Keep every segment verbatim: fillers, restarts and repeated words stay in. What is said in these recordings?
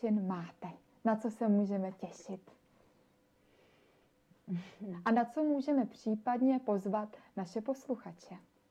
počin máte? Na co se můžeme těšit? A na co můžeme případně pozvat naše posluchače?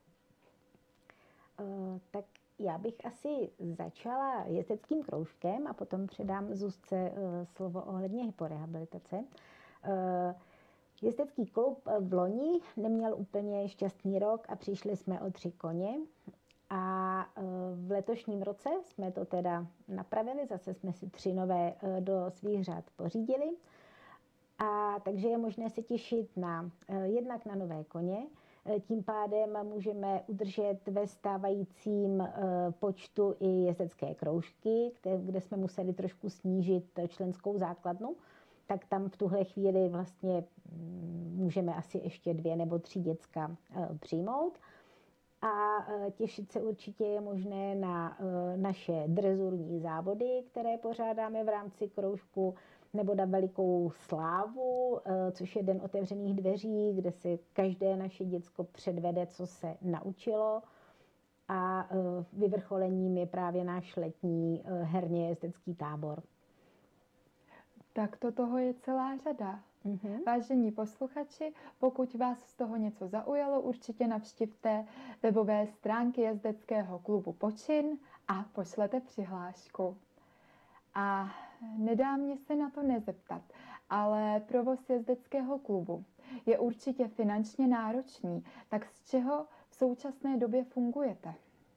Uh, tak já bych asi začala jezdeckým kroužkem a potom předám Zuzce uh, slovo ohledně hyporehabilitace. Uh, Jezdecký klub v loni neměl úplně šťastný rok a přišli jsme o tři koně. A v letošním roce jsme to teda napravili, zase jsme si tři nové do svých řad pořídili. A takže je možné se těšit na, jednak na nové koně, tím pádem můžeme udržet ve stávajícím počtu i jezdecké kroužky, kde jsme museli trošku snížit členskou základnu, tak tam v tuhle chvíli vlastně můžeme asi ještě dvě nebo tři děcka přijmout. A těšit se určitě je možné na naše drezurní závody, které pořádáme v rámci kroužku, nebo na velikou slávu, což je den otevřených dveří, kde si každé naše děcko předvede, co se naučilo. A vyvrcholením je právě náš letní herně jezdecký tábor. Tak to toho je celá řada. Mm-hmm. Vážení posluchači, pokud vás z toho něco zaujalo, určitě navštivte webové stránky jezdeckého klubu Počin a pošlete přihlášku. A nedá mě se na to nezeptat, ale provoz jezdeckého klubu je určitě finančně náročný. Tak z čeho v současné době fungujete?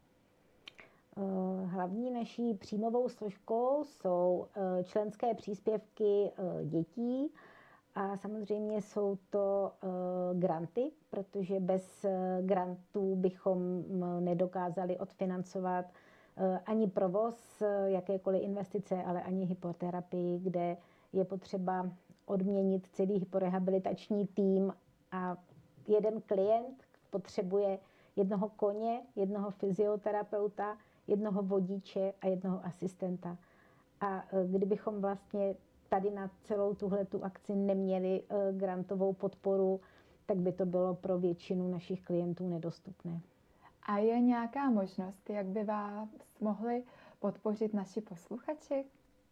Hlavní naší příjmovou složkou jsou členské příspěvky dětí a samozřejmě jsou to granty, protože bez grantů bychom nedokázali odfinancovat ani provoz, jakékoliv investice, ale ani hypoterapii, kde je potřeba odměnit celý hyporehabilitační tým a jeden klient potřebuje jednoho koně, jednoho fyzioterapeuta, jednoho vodiče a jednoho asistenta. A kdybychom vlastně tady na celou tuhletu akci neměli grantovou podporu, tak by to bylo pro většinu našich klientů nedostupné. A je nějaká možnost, jak by vás mohli podpořit naši posluchači?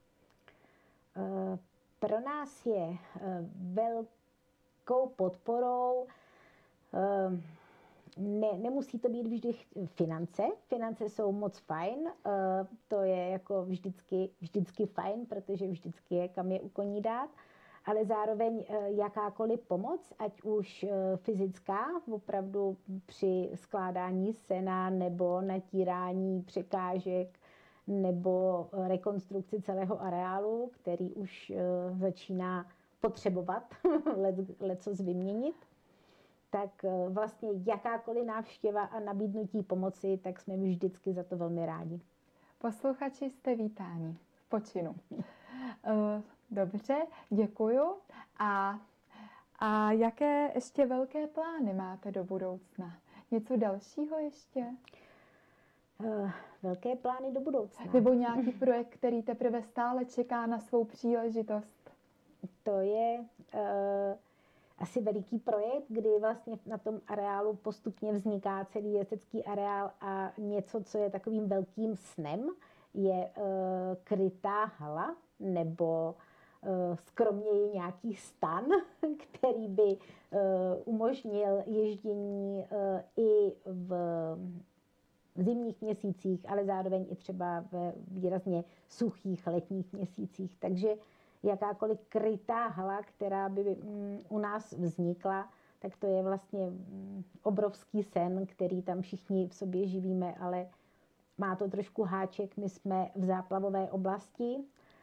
Pro nás je velkou podporou, ne, nemusí to být vždy finance. Finance jsou moc fajn, to je jako vždycky, vždycky fajn, protože vždycky je kam je u koní dát. Ale zároveň jakákoliv pomoc, ať už fyzická, opravdu při skládání sena nebo natírání překážek nebo rekonstrukci celého areálu, který už začíná potřebovat lecos vyměnit, tak vlastně jakákoliv návštěva a nabídnutí pomoci, tak jsme vždycky za to velmi rádi. Posluchači jste vítáni v Počinu. Dobře, děkuju. A, a jaké ještě velké plány máte do budoucna? Něco dalšího ještě? Uh, velké plány do budoucna. Nebo nějaký projekt, který teprve stále čeká na svou příležitost? To je uh, asi veliký projekt, kdy vlastně na tom areálu postupně vzniká celý jezdecký areál a něco, co je takovým velkým snem, je uh, krytá hala nebo skromněji nějaký stan, který by umožnil ježdění i v zimních měsících, ale zároveň i třeba ve výrazně suchých letních měsících. Takže jakákoliv krytá hala, která by u nás vznikla, tak to je vlastně obrovský sen, který tam všichni v sobě živíme, ale má to trošku háček. My jsme v záplavové oblasti,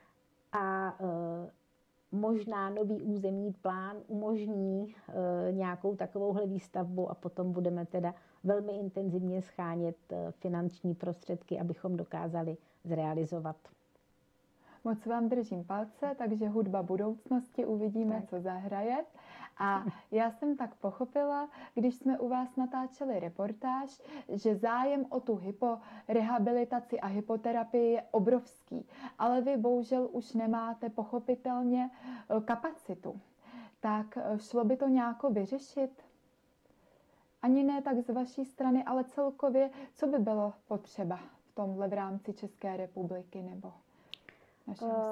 a e, možná nový územní plán umožní e, nějakou takovouhle výstavbu a potom budeme teda velmi intenzivně schánět e, finanční prostředky, abychom dokázali zrealizovat. Moc vám držím palce, takže hudba budoucnosti, uvidíme, tak. co zahraje. A já jsem tak pochopila, když jsme u vás natáčeli reportáž, že zájem o tu hyporehabilitaci a hypoterapii je obrovský, ale vy bohužel už nemáte pochopitelně kapacitu. Tak šlo by to nějak vyřešit? Ani ne tak z vaší strany, ale celkově, co by bylo potřeba v tomhle v rámci České republiky nebo našeho